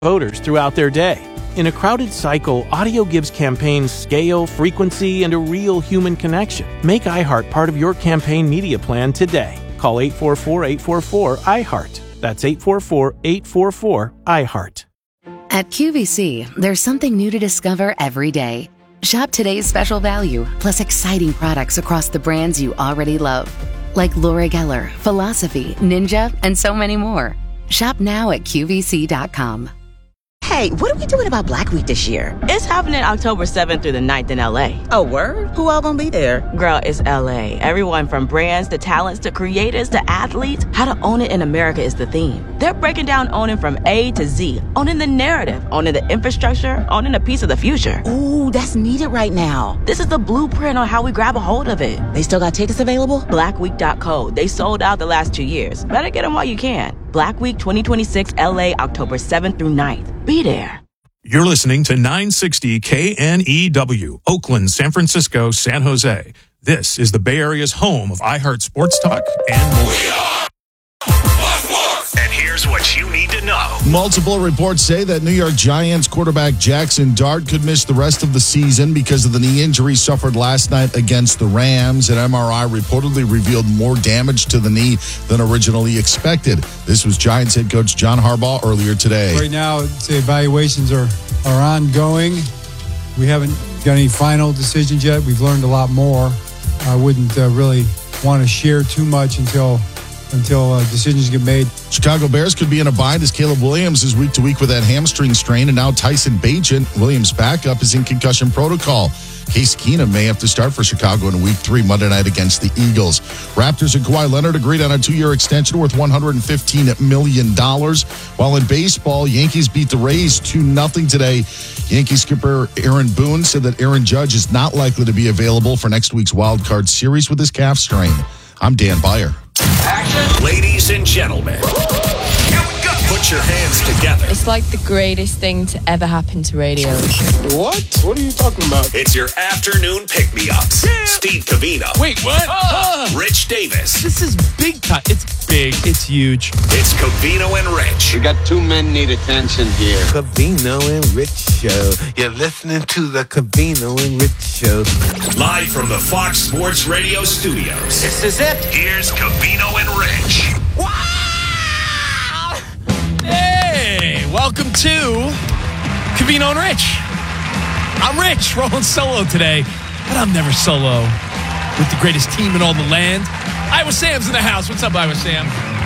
voters throughout their day. In a crowded cycle, audio gives campaigns scale, frequency, and a real human connection. Make iHeart part of your campaign media plan today. Call 844-844-iHeart. That's 844-844-iHeart. At QVC, there's something new to discover every day. Shop today's special value, plus exciting products across the brands you already love. Like Laura Geller, Philosophy, Ninja, and so many more. Shop now at QVC.com. Hey, what are we doing about Black Week this year? It's happening October 7th through the 9th in LA. Oh, word? Who all gonna be there? Girl, it's LA. Everyone from brands to talents to creators to athletes. How to own it in America is the theme. They're breaking down owning from A to Z. Owning the narrative, owning the infrastructure, owning a piece of the future. Ooh, that's needed right now. This is the blueprint on how we grab a hold of it. They still got tickets available? Blackweek.co. They sold out the last 2 years. Better get them while you can. Black Week 2026 LA, October 7th through 9th. Be there. You're listening to 960 KNEW, Oakland, San Francisco, San Jose. This is the Bay Area's home of iHeart Sports Talk and more. And here's what you need to know. Multiple reports say that New York Giants quarterback Jackson Dart could miss the rest of the season because of the knee injury suffered last night against the Rams. An MRI reportedly revealed more damage to the knee than originally expected. This was Giants head coach John Harbaugh earlier today. Right now, the evaluations are ongoing. We haven't got any final decisions yet. We've learned a lot more. I wouldn't really want to share too much until decisions get made. Chicago Bears could be in a bind as Caleb Williams is week to week with that hamstring strain, and now Tyson Bagent, Williams' backup, is in concussion protocol. Case Keenum may have to start for Chicago in Week 3 Monday night against the Eagles. Raptors and Kawhi Leonard agreed on a 2-year extension worth $115 million. While in baseball, Yankees beat the Rays 2-0 today. Yankees skipper Aaron Boone said that Aaron Judge is not likely to be available for next week's wild card series with his calf strain. I'm Dan Byer. Action. Ladies and gentlemen, here we go. Put your hands together. It's like the greatest thing to ever happen to radio. What? What are you talking about? It's your afternoon pick-me-ups. Yeah. Steve Covino. Wait, what? Rich Davis. This is big time. It's big. It's huge. It's Covino and Rich. We got two men need attention here. Covino and Rich Show. You're listening to the Covino and Rich Show. Live from the Fox Sports Radio studios. This is it. Here's Covino and Rich. Wow! Hey, welcome to Covino and Rich. I'm Rich, rolling solo today, but I'm never solo with the greatest team in all the land. Iowa Sam's in the house. What's up, Iowa Sam?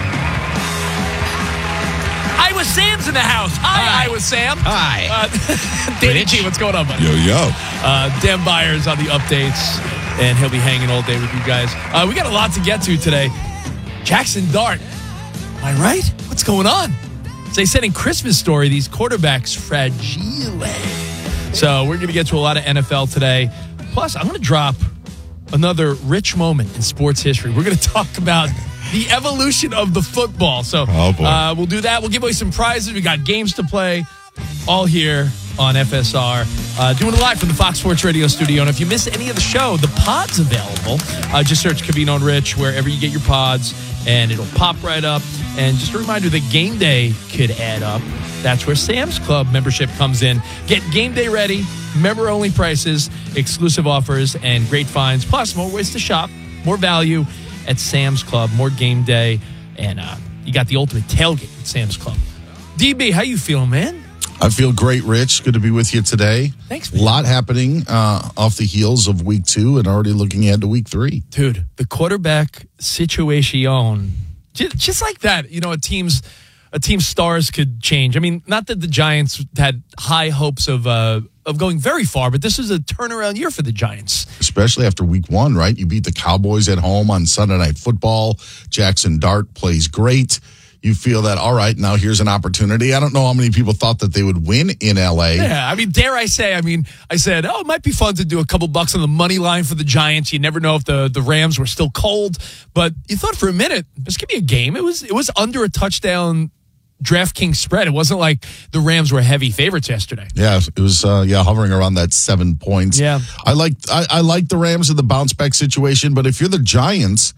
Iowa Sam's in the house. Hi. Iowa Sam. Hi. Danny G, what's going on, buddy? Yo. Dan Byers on the updates, and he'll be hanging all day with you guys. We got a lot to get to today. Jackson Dart. Am I right? What's going on? So they said in Christmas Story, these quarterbacks fragile. So we're going to get to a lot of NFL today. Plus, I'm going to drop another rich moment in sports history. We're going to talk about the evolution of the football. So we'll do that. We'll give away some prizes. We got games to play all here on FSR. Doing it live from the Fox Sports Radio studio. And if you miss any of the show, the pod's available. Just search Covino and Rich wherever you get your pods, and it'll pop right up. And just a reminder, the game day could add up. That's where Sam's Club membership comes in. Get game day ready, member-only prices, exclusive offers, and great finds. Plus, more ways to shop, more value at Sam's Club, more game day, and you got the ultimate tailgate at Sam's Club. DB, how you feeling, man? I feel great, Rich. Good to be with you today. Thanks, man. A lot happening off the heels of Week 2 and already looking ahead to Week 3. Dude, the quarterback situation, just like that, you know, a team's stars could change. I mean, not that the Giants had high hopes of going very far, but this is a turnaround year for the Giants. Especially after Week 1, right? You beat the Cowboys at home on Sunday Night Football. Jackson Dart plays great. You feel that, all right, now here's an opportunity. I don't know how many people thought that they would win in L.A. Yeah, I mean, dare I say, I said, it might be fun to do a couple bucks on the money line for the Giants. You never know if the Rams were still cold. But you thought for a minute, this could be a game. It was under a touchdown DraftKings spread. It wasn't like the Rams were heavy favorites yesterday. Yeah, it was hovering around that 7 points. Yeah. I like the Rams in the bounce back situation, but if you're the Giants,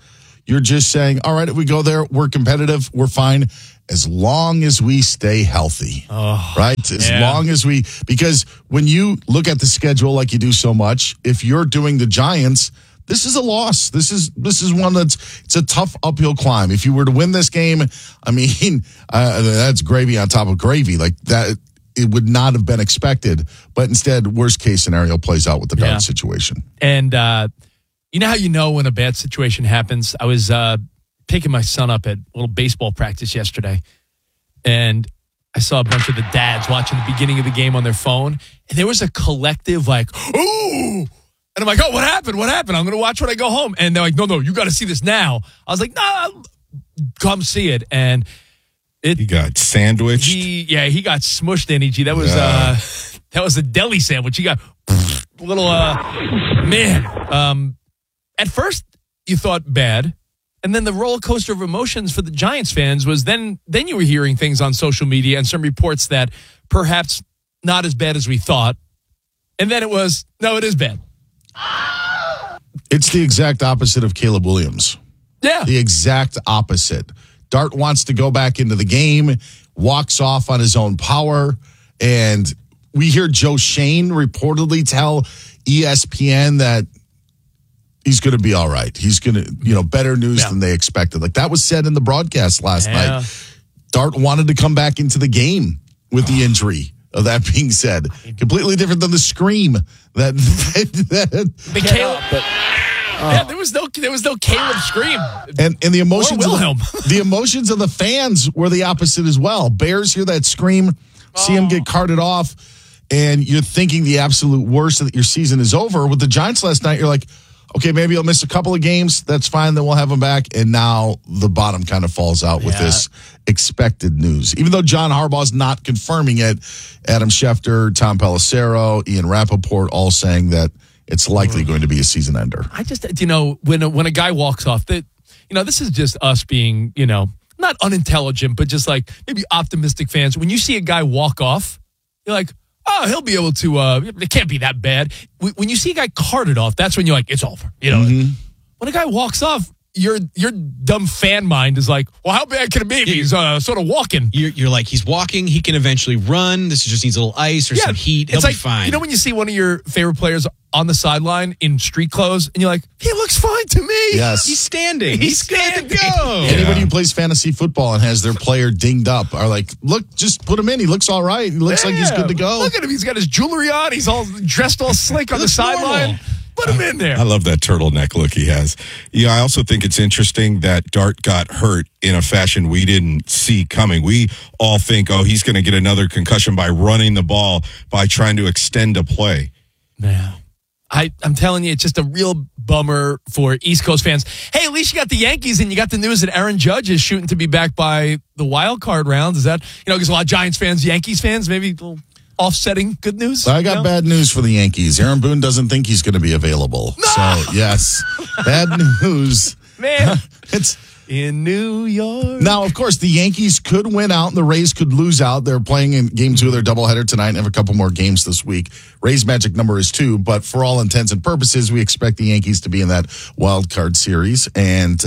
You're just saying, all right, if we go there, we're competitive, we're fine, as long as we stay healthy. Right? As long as because when you look at the schedule like you do so much, if you're doing the Giants, this is a loss. This is one it's a tough uphill climb. If you were to win this game, I mean, that's gravy on top of gravy. Like that, it would not have been expected. But instead, worst case scenario plays out with the Dart situation. And you know how when a bad situation happens? I was picking my son up at a little baseball practice yesterday, and I saw a bunch of the dads watching the beginning of the game on their phone, and there was a collective like, ooh! And I'm like, oh, what happened? What happened? I'm going to watch when I go home. And they're like, no, you got to see this now. I was like, no, come see it. And he got sandwiched. He got smushed, NEG. That was a deli sandwich. He got a little, man. At first, you thought bad, and then the roller coaster of emotions for the Giants fans was then you were hearing things on social media and some reports that perhaps not as bad as we thought, and then it was, no, it is bad. It's the exact opposite of Caleb Williams. Yeah. The exact opposite. Dart wants to go back into the game, walks off on his own power, and we hear Joe Shane reportedly tell ESPN that he's going to be all right. He's going to, better news than they expected. Like that was said in the broadcast last night. Dart wanted to come back into the game with the injury. Of that being said, completely different than the scream that Caleb. There was no Caleb scream. And the emotions of the emotions of the fans were the opposite as well. Bears hear that scream, see him get carted off, and you're thinking the absolute worst that your season is over. With the Giants last night, you're like, okay, maybe he'll miss a couple of games. That's fine. Then we'll have him back. And now the bottom kind of falls out with this expected news. Even though John Harbaugh's not confirming it, Adam Schefter, Tom Pelissero, Ian Rappaport all saying that it's likely going to be a season ender. I just, when a guy walks off, this is just us being, not unintelligent, but just like maybe optimistic fans. When you see a guy walk off, you're like, oh, he'll be able to, it can't be that bad. When you see a guy carted off, that's when you're like, it's over. When a guy walks off, your dumb fan mind is like, well, how bad can it be if he's sort of walking? You're like, he's walking, he can eventually run. This just needs a little ice or some heat. He'll be fine. You know when you see one of your favorite players on the sideline in street clothes, and you're like, he looks fine to me. Yes. He's standing. He's good to go. Anybody who plays fantasy football and has their player dinged up are like, look, just put him in. He looks all right. He looks like he's good to go. Look at him. He's got his jewelry on. He's all dressed all slick on the sideline. Put him in there. I love that turtleneck look he has. Yeah, I also think it's interesting that Dart got hurt in a fashion we didn't see coming. We all think, he's going to get another concussion by running the ball, by trying to extend a play. Yeah. I'm telling you, it's just a real bummer for East Coast fans. Hey, at least you got the Yankees and you got the news that Aaron Judge is shooting to be back by the wild card round. Is that, because a lot of Giants fans, Yankees fans, maybe a little offsetting good news? I got bad news for the Yankees. Aaron Boone doesn't think he's going to be available. No! So, yes, bad news. Man, it's in New York. Now, of course, the Yankees could win out and the Rays could lose out. They're playing in game 2 of their doubleheader tonight and have a couple more games this week. Rays' magic number is 2, but for all intents and purposes, we expect the Yankees to be in that wild card series. And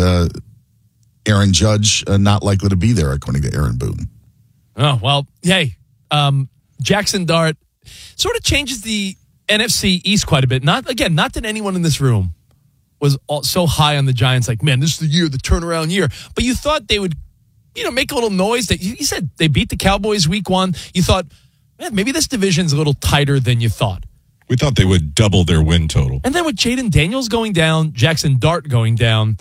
Aaron Judge not likely to be there, according to Aaron Boone. Oh, well, hey, Jackson Dart sort of changes the NFC East quite a bit. Not that anyone in this room was so high on the Giants, like, man, this is the year, the turnaround year. But you thought they would, make a little noise. That you said they beat the Cowboys week 1. You thought, man, maybe this division's a little tighter than you thought. We thought they would double their win total. And then with Jaden Daniels going down, Jackson Dart going down,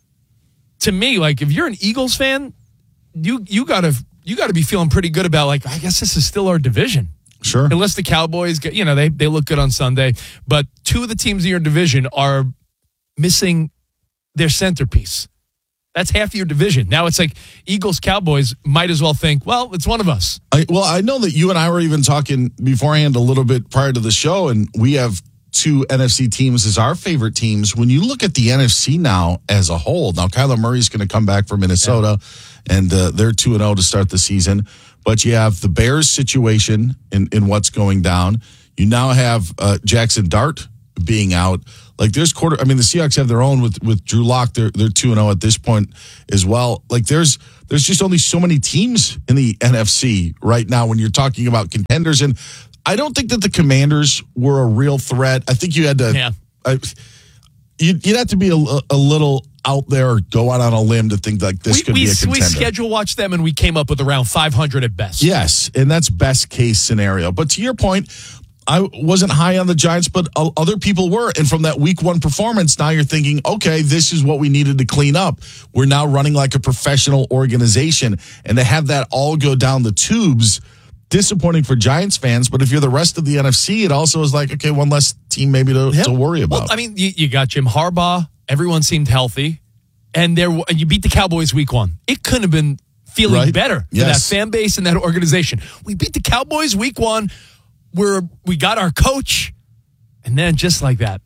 to me, like, if you're an Eagles fan, you gotta be feeling pretty good about, like, I guess this is still our division. Sure. Unless the Cowboys get, they look good on Sunday. But 2 of the teams in your division are missing their centerpiece. That's half of your division. Now it's like Eagles, Cowboys might as well think, well, it's one of us. I know that you and I were even talking beforehand a little bit prior to the show, and we have 2 NFC teams as our favorite teams. When you look at the NFC now as a whole, now Kyler Murray's going to come back from Minnesota, and they're 2-0 to start the season. But you have the Bears situation in what's going down. You now have Jackson Dart being out. Like there's the Seahawks have their own with Drew Lock. They're 2-0 at this point as well. Like there's just only so many teams in the NFC right now when you're talking about contenders. And I don't think that the Commanders were a real threat. I think you had to. Yeah. You'd have to be a little out there or go out on a limb to think like this could be a contender. We schedule watched them and we came up with around 500 at best. Yes, and that's best case scenario. But to your point, I wasn't high on the Giants, but other people were. And from that week 1 performance, now you're thinking, okay, this is what we needed to clean up. We're now running like a professional organization. And to have that all go down the tubes, disappointing for Giants fans. But if you're the rest of the NFC, it also is like, okay, one less team maybe to worry about. Well, I mean, you got Jim Harbaugh. Everyone seemed healthy. And you beat the Cowboys week 1. It couldn't have been feeling better for that fan base and that organization. We beat the Cowboys week 1. We got our coach, and then just like that,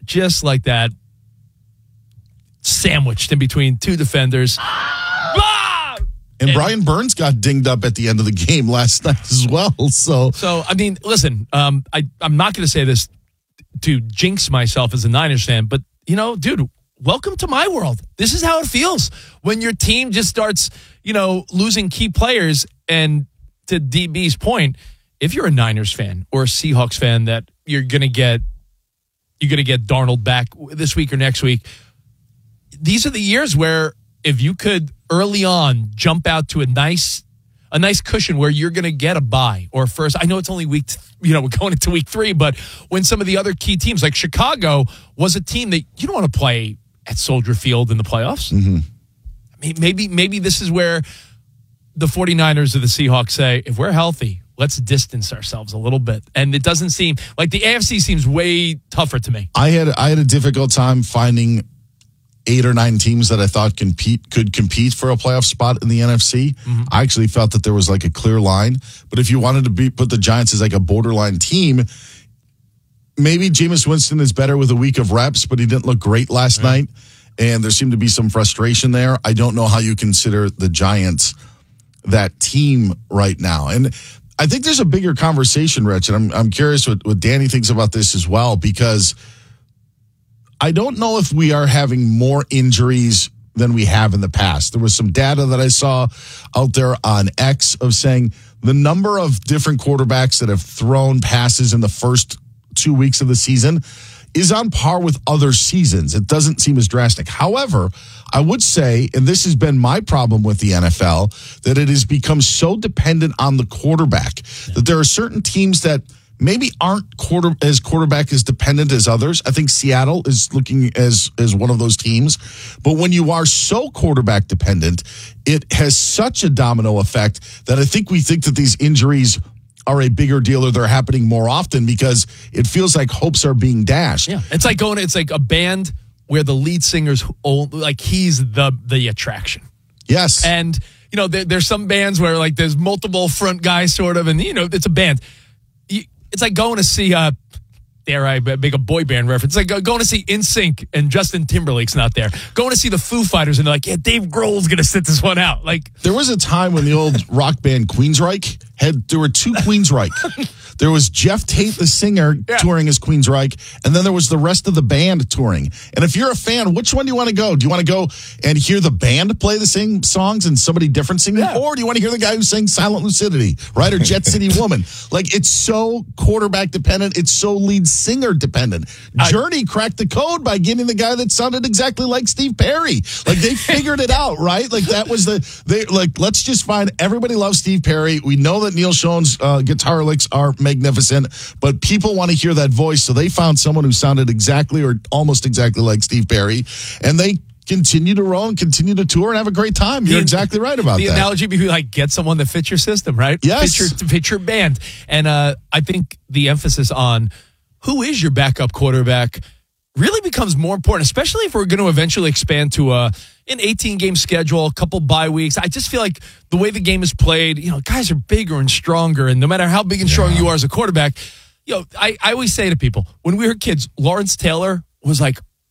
sandwiched in between 2 defenders. And Brian Burns got dinged up at the end of the game last night as well. So I mean, listen, I'm not going to say this to jinx myself as a Niners fan, but, dude, welcome to my world. This is how it feels when your team just starts, losing key players. And to DB's point, if you're a Niners fan or a Seahawks fan that you're going to get Darnold back this week or next week, these are the years where if you could early on jump out to a nice cushion where you're going to get a bye or first. I know it's only we're going into week 3, but when some of the other key teams like Chicago was a team that you don't want to play at Soldier Field in the playoffs. Mm-hmm. I mean, maybe this is where the 49ers or the Seahawks say, if we're healthy, let's distance ourselves a little bit. And it doesn't seem like the AFC seems way tougher to me. I had a difficult time finding 8 or 9 teams that I thought could compete for a playoff spot in the NFC. Mm-hmm. I actually felt that there was like a clear line. But if you wanted to put the Giants as like a borderline team, maybe Jameis Winston is better with a week of reps, but he didn't look great last night. And there seemed to be some frustration there. I don't know how you consider the Giants that team right now. And I think there's a bigger conversation, Rich, and I'm curious what Danny thinks about this as well, because I don't know if we are having more injuries than we have in the past. There was some data that I saw out there on X of saying the number of different quarterbacks that have thrown passes in the first 2 weeks of the season is on par with other seasons. It doesn't seem as drastic. However, I would say, and this has been my problem with the NFL, that it has become so dependent on the quarterback that there are certain teams that maybe aren't quarterback as dependent as others. I think Seattle is looking as one of those teams. But when you are so quarterback dependent, it has such a domino effect that I think we think that these injuries are a bigger deal or they're happening more often because it feels like hopes are being dashed. Yeah, it's like a band where the lead singer's like he's the attraction. Yes. And, there's some bands where like there's multiple front guys sort of, and, it's a band. It's like going to see, dare I make a boy band reference, it's like going to see NSYNC and Justin Timberlake's not there. Going to see the Foo Fighters and they're like, yeah, Dave Grohl's going to sit this one out. Like, there was a time when the old rock band Queensryche there were 2 Queensryche. There was Jeff Tate, the singer, touring as Queensryche, and then there was the rest of the band touring. And if you're a fan, which one do you want to go? Do you want to go and hear the band play the same songs and somebody different sing them? Or do you want to hear the guy who sang Silent Lucidity, right? Or Jet City Woman? Like, it's so quarterback dependent. It's so lead singer dependent. Journey cracked the code by getting the guy that sounded exactly like Steve Perry. Like, they figured it out, right? Like, that was let's just find, everybody loves Steve Perry. We know that Neil Schoen's guitar licks are magnificent, but people want to hear that voice, so they found someone who sounded exactly or almost exactly like Steve Perry, and they continue to roll and continue to tour and have a great time. You're exactly right about that. The analogy would be like, get someone that fits your system, right? Yes. Fit your band. And I think the emphasis on who is your backup quarterback really becomes more important, especially if we're going to eventually expand to an 18-game schedule, a couple bye weeks. I just feel like the way the game is played, guys are bigger and stronger, and no matter how big and strong you are as a quarterback, I always say to people, when we were kids, Lawrence Taylor was like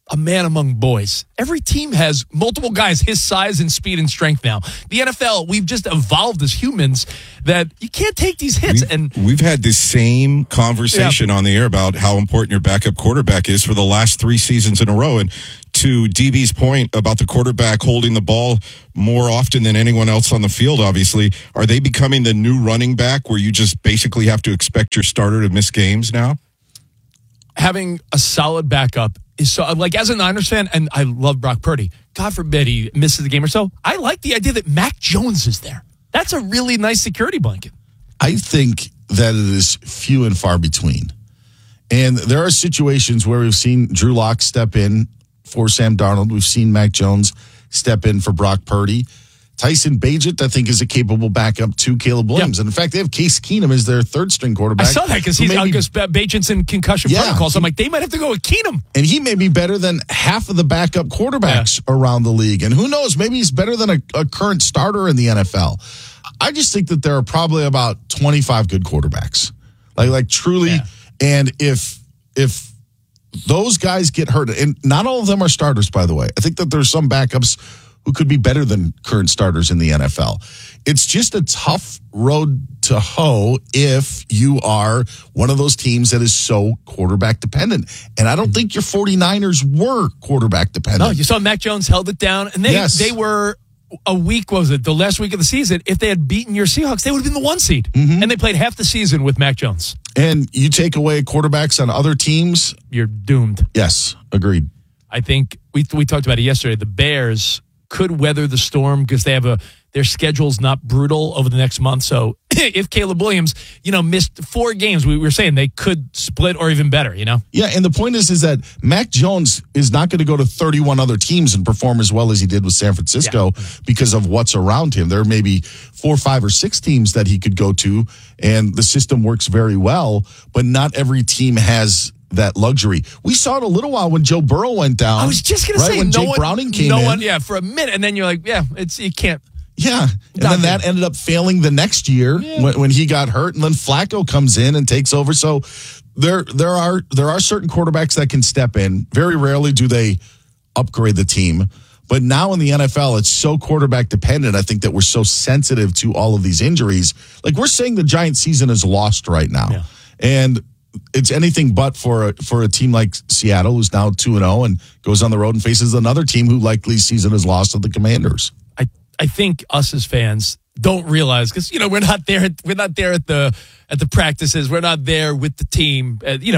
a man among boys. Every team has multiple guys his size and speed and strength now. The NFL, we've just evolved as humans that you can't take these hits. We've had this same conversation on the air about how important your backup quarterback is for the last 3 seasons in a row. And to DB's point about the quarterback holding the ball more often than anyone else on the field, obviously, are they becoming the new running back where you just basically have to expect your starter to miss games now? Having a solid backup is so, like, as a Niners fan, and I love Brock Purdy, God forbid he misses the game or so, I like the idea that Mac Jones is there. That's a really nice security blanket. I think that it is few and far between. And there are situations where we've seen Drew Lock step in for Sam Darnold. We've seen Mac Jones step in for Brock Purdy. Tyson Bagent, I think, is a capable backup to Caleb Williams. And in fact, they have Case Keenum as their third-string quarterback. I saw that because Bagent's in concussion protocol. So I'm like, they might have to go with Keenum. And he may be better than half of the backup quarterbacks around the league. And who knows, maybe he's better than a current starter in the NFL. I just think that there are probably about 25 good quarterbacks. Like truly. Yeah. And if those guys get hurt, and not all of them are starters, by the way. I think that there's some backups who could be better than current starters in the NFL. It's just a tough road to hoe if you are one of those teams that is so quarterback dependent. And I don't think your 49ers were quarterback dependent. No, you saw Mac Jones held it down, and they were a week, what was it, the last week of the season, if they had beaten your Seahawks, they would have been the 1 seed. And they played half the season with Mac Jones. And you take away quarterbacks on other teams, you're doomed. Yes, agreed. I think we talked about it yesterday. The Bears could weather the storm because they have their schedule's not brutal over the next month. So if Caleb Williams, missed 4 games, we were saying they could split or even better, Yeah, and the point is that Mac Jones is not going to go to 31 other teams and perform as well as he did with San Francisco because of what's around him. There may be 4, 5, or 6 teams that he could go to, and the system works very well, but not every team has that luxury. We saw it a little while when Joe Burrow went down. I was just going to say, when Jake Browning came in. For a minute, and then you're like, you can't. Yeah, and then that ended up failing the next year when he got hurt, and then Flacco comes in and takes over. So there are certain quarterbacks that can step in. Very rarely do they upgrade the team. But now in the NFL, it's so quarterback dependent. I think that we're so sensitive to all of these injuries. Like, we're saying the Giants season is lost right now. Yeah. And it's anything but for a team like Seattle, who's now 2-0 and goes on the road and faces another team who likely season is lost to the Commanders. I think us as fans don't realize, because we're not there at the practices, we're not there with the team.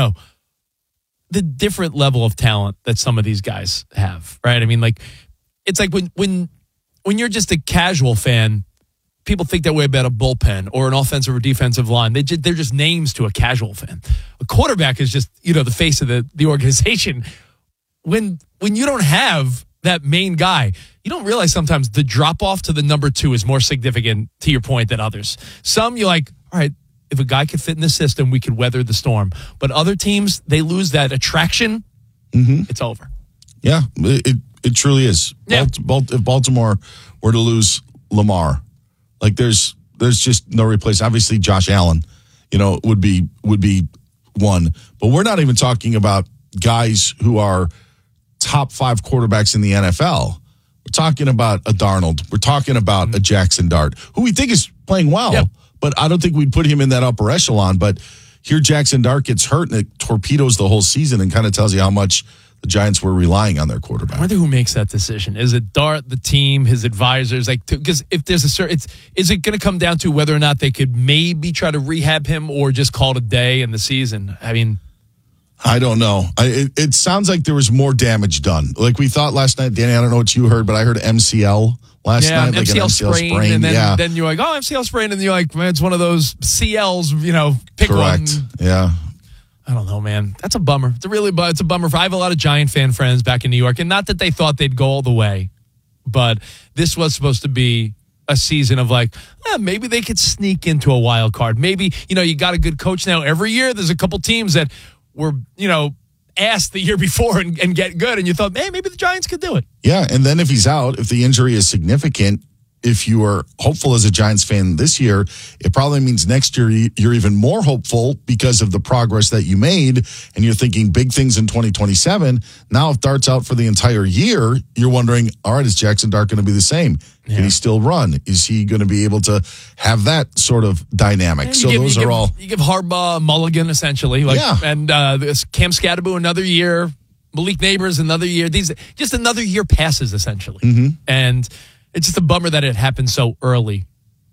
The different level of talent that some of these guys have, right? I mean, like, it's like when you're just a casual fan, people think that way about a bullpen or an offensive or defensive line. They're just names to a casual fan. A quarterback is just the face of the organization. When you don't have that main guy, you don't realize sometimes the drop-off to the number 2 is more significant, to your point, than others. Some, you're like, all right, if a guy could fit in the system, we could weather the storm. But other teams, they lose that attraction, it's over. Yeah, it truly is. Yeah. If Baltimore were to lose Lamar, like there's just no replace. Obviously, Josh Allen, would be one. But we're not even talking about guys who are top 5 quarterbacks in the NFL. We're talking about a Darnold. We're talking about a Jackson Dart, who we think is playing well, but I don't think we'd put him in that upper echelon. But here Jackson Dart gets hurt, and it torpedoes the whole season and kind of tells you how much the Giants were relying on their quarterback. I wonder who makes that decision. Is it Dart, the team, his advisors? Because if there's is it going to come down to whether or not they could maybe try to rehab him or just call it a day in the season? I mean, I don't know. It sounds like there was more damage done. Like we thought last night, Danny, I don't know what you heard, but I heard MCL last night. Like MCL sprain. And then you're like, oh, MCL sprain. And you're like, man, it's one of those CLs, pick Correct. one. Yeah. I don't know, man. That's a bummer. It's a bummer. I have a lot of Giant fan friends back in New York, and not that they thought they'd go all the way, but this was supposed to be a season of like, maybe they could sneak into a wild card. Maybe, you got a good coach now. Every year there's a couple teams that were, asked the year before and get good, and you thought, hey, maybe the Giants could do it. Yeah, and then if he's out, if the injury is significant if you are hopeful as a Giants fan this year, it probably means next year you're even more hopeful because of the progress that you made, and you're thinking big things in 2027. Now, if Dart's out for the entire year, you're wondering, all right, is Jackson Dart going to be the same? Yeah. Can he still run? Is he going to be able to have that sort of dynamic? So those are all. You give Harbaugh a mulligan, essentially. And this Cam Scatterbo another year, Malik Neighbors another year. Just another year passes, essentially. Mm-hmm. And it's just a bummer that it happened so early.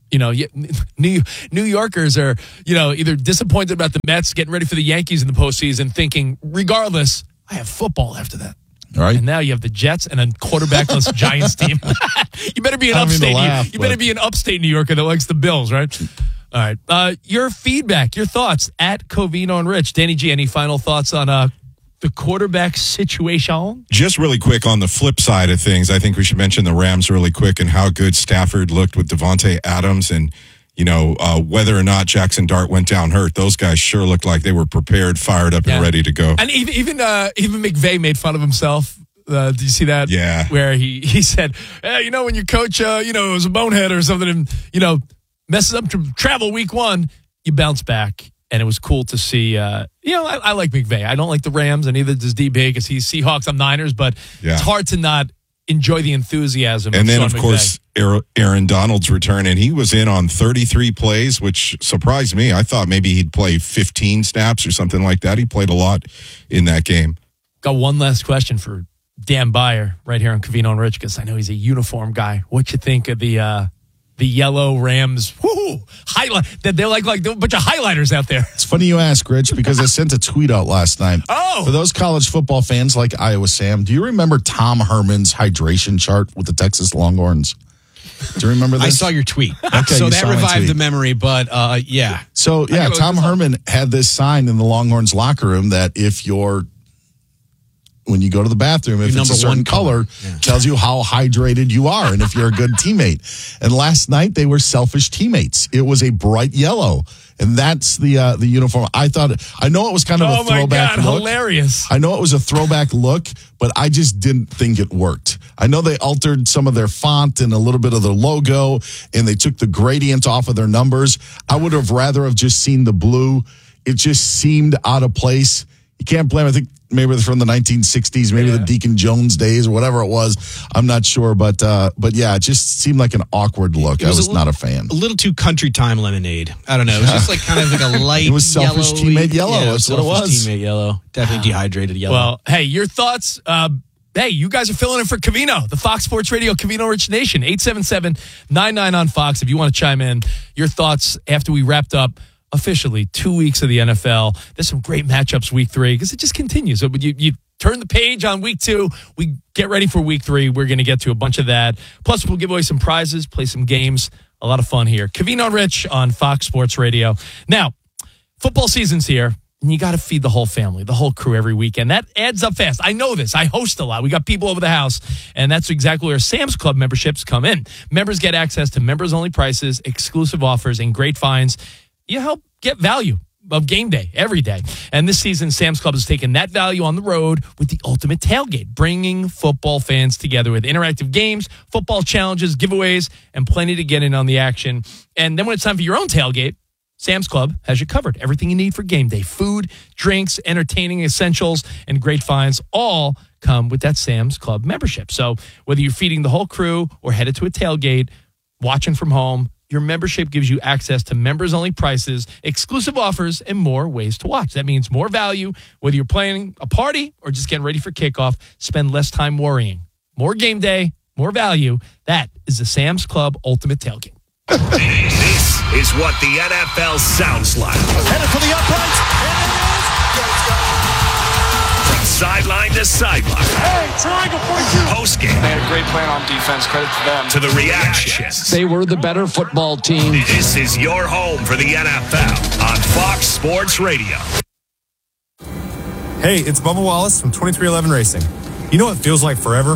New Yorkers are, either disappointed about the Mets getting ready for the Yankees in the postseason, thinking, regardless, I have football after that. All right. And now you have the Jets and a quarterbackless Giants team. You better be an upstate New Yorker that likes the Bills, right? All right. Your feedback, your thoughts at Covino and Rich. Danny G, any final thoughts on the quarterback situation? Just really quick on the flip side of things, I think we should mention the Rams really quick and how good Stafford looked with Devontae Adams, and whether or not Jackson Dart went down hurt, those guys sure looked like they were prepared, fired up, and ready to go. And even McVay made fun of himself. Did you see that? Yeah. Where he said, when your coach, was a bonehead or something, and, messes up to travel week one, you bounce back. And it was cool to see, I like McVay. I don't like the Rams, and neither does D-Big, because he's Seahawks, I'm Niners, but it's hard to not enjoy the enthusiasm. And then, Sean of course, Aaron Donald's return, and he was in on 33 plays, which surprised me. I thought maybe he'd play 15 snaps or something like that. He played a lot in that game. Got one last question for Dan Beyer right here on Covino and Rich, because I know he's a uniform guy. What you think of the yellow Rams? Highlight that they're like a bunch of highlighters out there. It's funny you ask, Rich, because I sent a tweet out last night. Oh, for those college football fans like Iowa Sam, do you remember Tom Herman's hydration chart with the Texas Longhorns? Do you remember this? I saw your tweet. Okay, so that revived the memory, but yeah. So yeah, Tom Herman had this sign in the Longhorns locker room that when you go to the bathroom, if it's a certain color, tells you how hydrated you are and if you're a good teammate. And last night, they were selfish teammates. It was a bright yellow. And that's the uniform. I know it was kind of a throwback look. Hilarious. I know it was a throwback look, but I just didn't think it worked. I know they altered some of their font and a little bit of their logo, and they took the gradient off of their numbers. I would have rather have just seen the blue. It just seemed out of place. You can't blame, I think, maybe they're from the 1960s, maybe the Deacon Jones days or whatever it was. I'm not sure, but yeah, it just seemed like an awkward look. I was not a fan. A little too country time lemonade. I don't know. It was just like kind of like a light. It was selfish teammate yellow. Yeah, That's what it was. Teammate yellow. Definitely dehydrated yellow. Well, hey, your thoughts. Hey, you guys are filling in for Covino, the Fox Sports Radio Covino Rich Nation. 877-99 on Fox. If you want to chime in, your thoughts after we wrapped up officially 2 weeks of the NFL. There's some great matchups week 3 because it just continues. So you turn the page on week 2. We get ready for week 3. We're going to get to a bunch of that. Plus, we'll give away some prizes, play some games. A lot of fun here. Covino and Rich on Fox Sports Radio. Now, football season's here, and you got to feed the whole family, the whole crew every weekend. That adds up fast. I know this. I host a lot. We got people over the house, and that's exactly where Sam's Club memberships come in. Members get access to members-only prices, exclusive offers, and great finds. You help get value of game day every day. And this season, Sam's Club has taken that value on the road with the ultimate tailgate, bringing football fans together with interactive games, football challenges, giveaways, and plenty to get in on the action. And then when it's time for your own tailgate, Sam's Club has you covered. Everything you need for game day. Food, drinks, entertaining essentials, and great finds all come with that Sam's Club membership. So whether you're feeding the whole crew or headed to a tailgate, watching from home, your membership gives you access to members-only prices, exclusive offers, and more ways to watch. That means more value, whether you're planning a party or just getting ready for kickoff. Spend less time worrying. More game day, more value. That is the Sam's Club Ultimate Tailgate. This is what the NFL sounds like. Headed for the uprights. From sideline to sideline. Hey, triangle point two. Postgame. They had a great plan on defense. Credit to them. To the reactions. They were the better football team. This is your home for the NFL on Fox Sports Radio. Hey, it's Bubba Wallace from 2311 Racing. You know what feels like forever?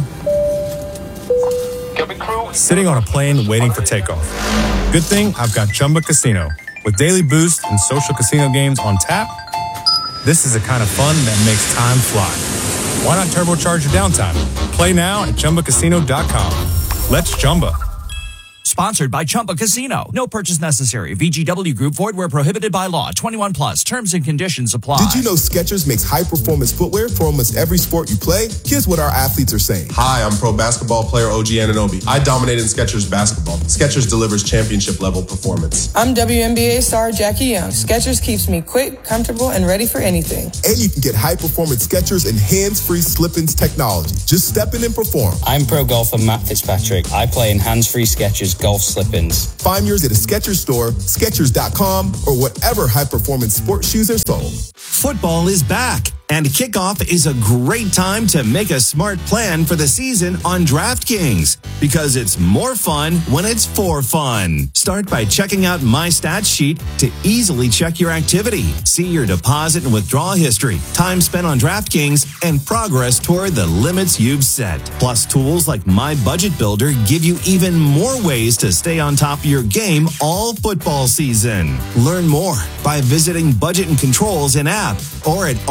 Sitting on a plane waiting for takeoff. Good thing I've got Chumba Casino. With daily boost and social casino games on tap, this is the kind of fun that makes time fly. Why not turbocharge your downtime? Play now at ChumbaCasino.com. Let's Chumba. Sponsored by Chumba Casino. No purchase necessary. VGW Group. Void where prohibited by law. 21 plus. Terms and conditions apply. Did you know Skechers makes high-performance footwear for almost every sport you play? Here's what our athletes are saying. Hi, I'm pro basketball player OG Anunoby. I dominated in Skechers basketball. Skechers delivers championship-level performance. I'm WNBA star Jackie Young. Skechers keeps me quick, comfortable, and ready for anything. And you can get high-performance Skechers and hands-free slip-ins technology. Just step in and perform. I'm pro golfer Matt Fitzpatrick. I play in hands-free Skechers golf slip-ins. Find yours at a Skechers store, Skechers.com, or whatever high-performance sports shoes are sold. Football is back, and kickoff is a great time to make a smart plan for the season on DraftKings, because it's more fun when it's for fun. Start by checking out My Stats Sheet to easily check your activity, see your deposit and withdrawal history, time spent on DraftKings, and progress toward the limits you've set. Plus, tools like My Budget Builder give you even more ways to stay on top of your game all football season. Learn more by visiting Budget and Controls in app or at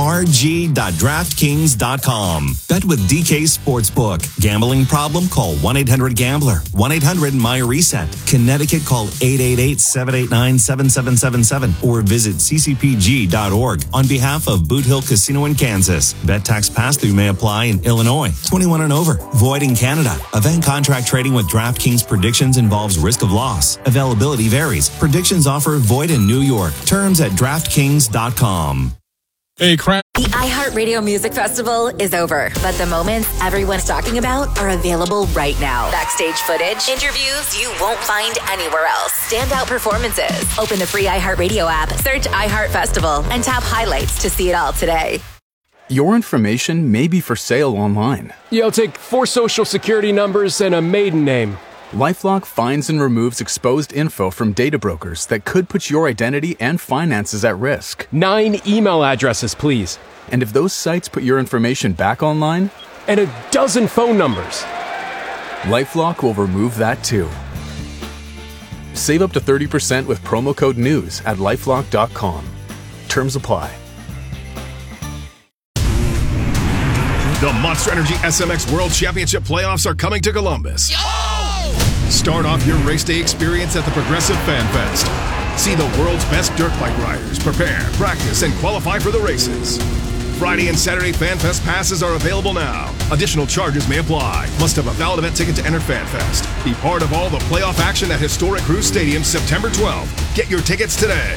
rg.draftkings.com. Bet with DK Sportsbook. Gambling problem? Call 1-800-GAMBLER. 1-800-MY-RESET. Connecticut, call 888-789-7777 or visit ccpg.org on behalf of Boot Hill Casino in Kansas. Bet tax pass-through may apply in Illinois. 21 and over. Void in Canada. Event contract trading with DraftKings predictions involves risk of loss. Availability varies. Predictions offer void in New York. Terms at DraftKings.com. Hey, crap. The iHeartRadio Music Festival is over, but the moments everyone's talking about are available right now. Backstage footage, interviews you won't find anywhere else, standout performances. Open the free iHeartRadio app, search iHeart Festival, and tap highlights to see it all today. Your information may be for sale online. I'll take 4 social security numbers and a maiden name. LifeLock finds and removes exposed info from data brokers that could put your identity and finances at risk. 9 email addresses, please. And if those sites put your information back online? And a dozen phone numbers. LifeLock will remove that too. Save up to 30% with promo code NEWS at LifeLock.com. Terms apply. The Monster Energy SMX World Championship playoffs are coming to Columbus. Start off your race day experience at the Progressive Fan Fest. See the world's best dirt bike riders prepare, practice, and qualify for the races. Friday and Saturday Fan Fest passes are available now. Additional charges may apply. Must have a valid event ticket to enter Fan Fest. Be part of all the playoff action at historic Cruise Stadium September 12th. Get your tickets today.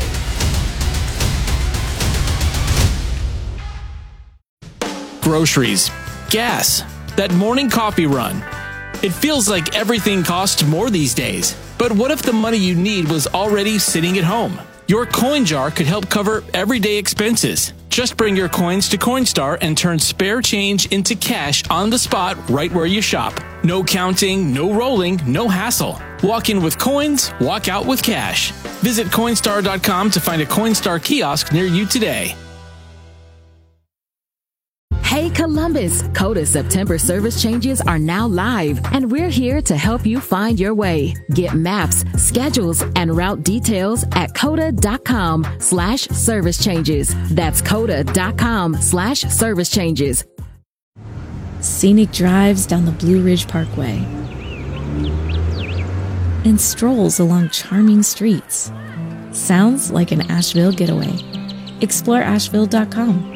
Groceries, gas, that morning coffee run. It feels like everything costs more these days. But what if the money you need was already sitting at home? Your coin jar could help cover everyday expenses. Just bring your coins to Coinstar and turn spare change into cash on the spot right where you shop. No counting, no rolling, no hassle. Walk in with coins, walk out with cash. Visit Coinstar.com to find a Coinstar kiosk near you today. Hey Columbus, Coda September service changes are now live, and we're here to help you find your way. Get maps, schedules, and route details at coda.com/service changes. That's coda.com/service changes. Scenic drives down the Blue Ridge Parkway and strolls along charming streets. Sounds like an Asheville getaway. Explore Asheville.com.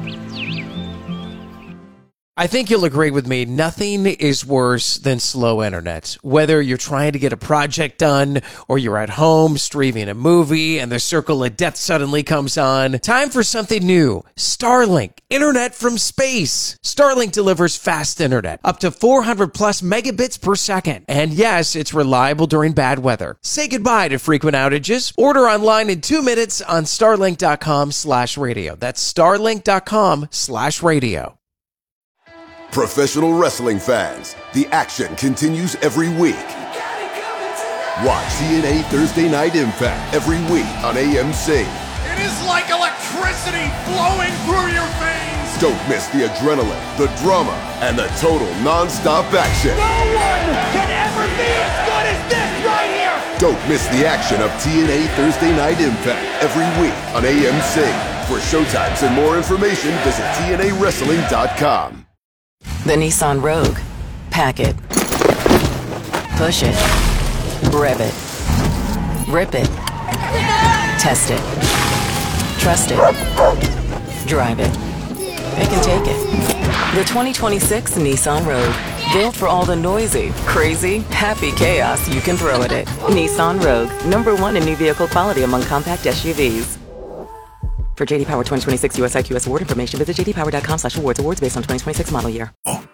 I think you'll agree with me, nothing is worse than slow internet. Whether you're trying to get a project done or you're at home streaming a movie and the circle of death suddenly comes on, time for something new. Starlink, internet from space. Starlink delivers fast internet, up to 400 plus megabits per second. And yes, it's reliable during bad weather. Say goodbye to frequent outages. Order online in 2 minutes on starlink.com/radio. That's starlink.com/radio. Professional wrestling fans, the action continues every week. Watch TNA Thursday Night Impact every week on AMC. It is like electricity flowing through your veins. Don't miss the adrenaline, the drama, and the total non-stop action. No one can ever be as good as this right here. Don't miss the action of TNA Thursday Night Impact every week on AMC. For showtimes and more information, visit TNAWrestling.com. The Nissan Rogue. Pack it. Push it. Rev it. Rip it. Test it. Trust it. Drive it. It can take it. The 2026 Nissan Rogue. Built for all the noisy, crazy, happy chaos you can throw at it. Nissan Rogue. #1 in new vehicle quality among compact SUVs. For JD Power 2026 US IQS award information, visit jdpower.com/awards. Awards based on 2026 model year.